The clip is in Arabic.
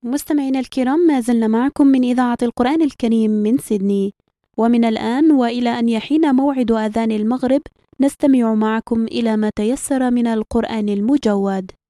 مستمعينا الكرام، ما زلنا معكم من إذاعة القرآن الكريم من سيدني، ومن الآن وإلى أن يحين موعد أذان المغرب نستمع معكم إلى ما تيسر من القرآن المجود.